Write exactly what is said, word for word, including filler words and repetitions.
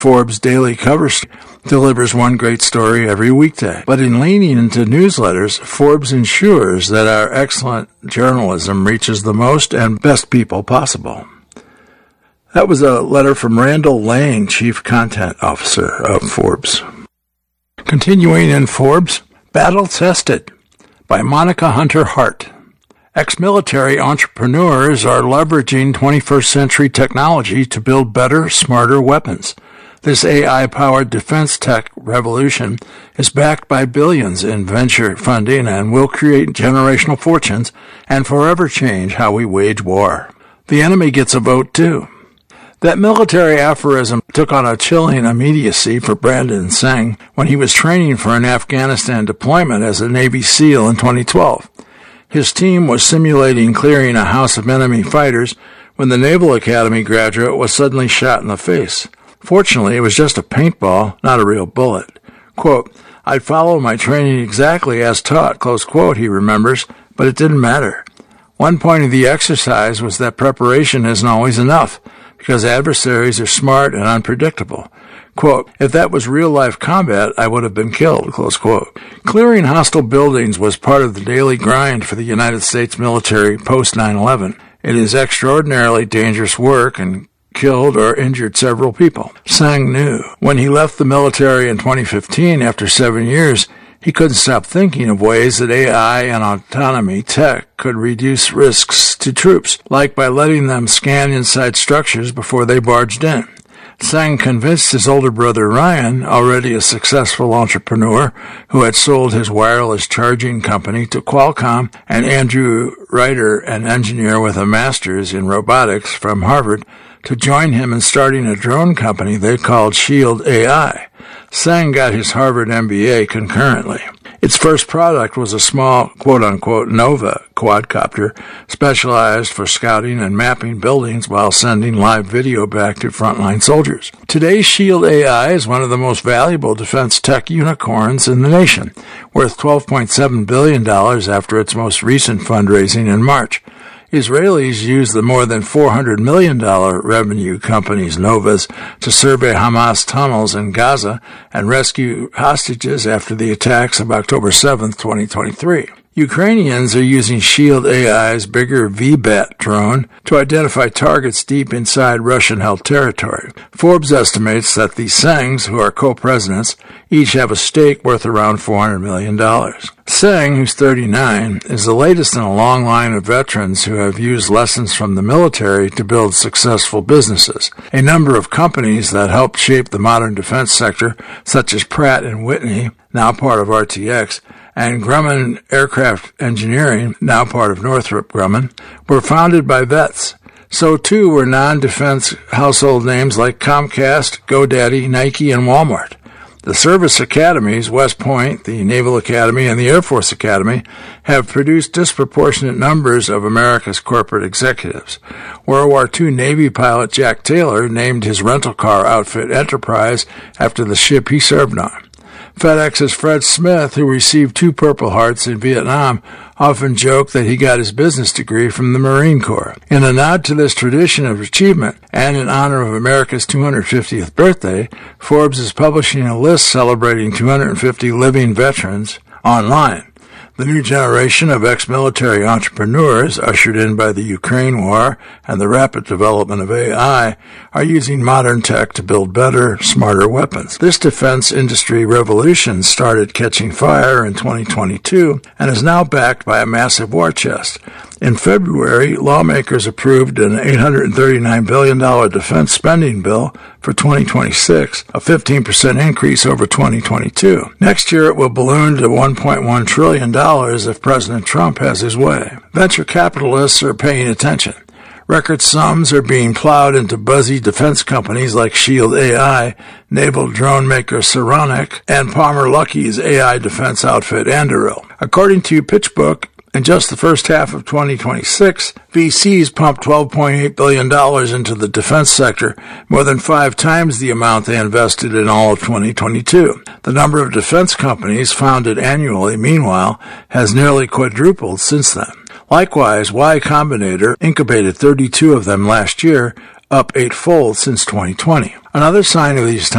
Forbes daily cover delivers one great story every weekday. But in leaning into newsletters, Forbes ensures that our excellent journalism reaches the most and best people possible. That was a letter from Randall Lane, Chief Content Officer of Forbes. Continuing in Forbes, Battle Tested by Monica Hunter Hart. Ex-military entrepreneurs are leveraging twenty-first century technology to build better, smarter weapons. This A I-powered defense tech revolution is backed by billions in venture funding and will create generational fortunes and forever change how we wage war. The enemy gets a vote, too. That military aphorism took on a chilling immediacy for Brandon Singh when he was training for an Afghanistan deployment as a Navy SEAL in twenty twelve. His team was simulating clearing a house of enemy fighters when the Naval Academy graduate was suddenly shot in the face. Fortunately, it was just a paintball, not a real bullet. Quote, I'd follow my training exactly as taught, close quote, he remembers, but it didn't matter. One point of the exercise was that preparation isn't always enough, because adversaries are smart and unpredictable. Quote, if that was real-life combat, I would have been killed, close quote. Clearing hostile buildings was part of the daily grind for the United States military post nine eleven. It is extraordinarily dangerous work and killed or injured several people. Singh knew. When he left the military in twenty fifteen, after seven years, he couldn't stop thinking of ways that A I and autonomy tech could reduce risks to troops, like by letting them scan inside structures before they barged in. Singh convinced his older brother Ryan, already a successful entrepreneur who had sold his wireless charging company to Qualcomm, and Andrew Ryder, an engineer with a master's in robotics from Harvard, to join him in starting a drone company they called Shield A I. Singh got his Harvard M B A concurrently. Its first product was a small, quote-unquote, Nova quadcopter specialized for scouting and mapping buildings while sending live video back to frontline soldiers. Today's Shield A I is one of the most valuable defense tech unicorns in the nation, worth twelve point seven billion dollars after its most recent fundraising in March. Israelis use the more than four hundred million dollars revenue companies Novas to survey Hamas tunnels in Gaza and rescue hostages after the attacks of October seventh, twenty twenty-three. Ukrainians are using Shield A I's bigger V BAT drone to identify targets deep inside Russian-held territory. Forbes estimates that the Singhs, who are co-presidents, each have a stake worth around four hundred million dollars. Singh, who's thirty-nine, is the latest in a long line of veterans who have used lessons from the military to build successful businesses. A number of companies that helped shape the modern defense sector, such as Pratt and Whitney, now part of R T X, and Grumman Aircraft Engineering, now part of Northrop Grumman, were founded by vets. So, too, were non-defense household names like Comcast, GoDaddy, Nike, and Walmart. The service academies, West Point, the Naval Academy, and the Air Force Academy, have produced disproportionate numbers of America's corporate executives. World War Two Navy pilot Jack Taylor named his rental car outfit Enterprise after the ship he served on. FedEx's Fred Smith, who received two Purple Hearts in Vietnam, often joked that he got his business degree from the Marine Corps. In a nod to this tradition of achievement, and in honor of America's two hundred fiftieth birthday, Forbes is publishing a list celebrating two hundred fifty living veterans online. The new generation of ex-military entrepreneurs, ushered in by the Ukraine war and the rapid development of A I, are using modern tech to build better, smarter weapons. This defense industry revolution started catching fire in twenty twenty-two and is now backed by a massive war chest. In February, lawmakers approved an eight hundred thirty-nine billion dollars defense spending bill for twenty twenty-six, a fifteen percent increase over twenty twenty-two. Next year, it will balloon to one point one trillion dollars if President Trump has his way. Venture capitalists are paying attention. Record sums are being plowed into buzzy defense companies like Shield A I, naval drone maker Saronic, and Palmer Luckey's A I defense outfit Anduril. According to PitchBook, in just the first half of twenty twenty-six, V Cs pumped twelve point eight billion dollars into the defense sector, more than five times the amount they invested in all of twenty twenty-two. The number of defense companies founded annually, meanwhile, has nearly quadrupled since then. Likewise, Y Combinator incubated thirty-two of them last year, up eightfold since twenty twenty. Another sign of these times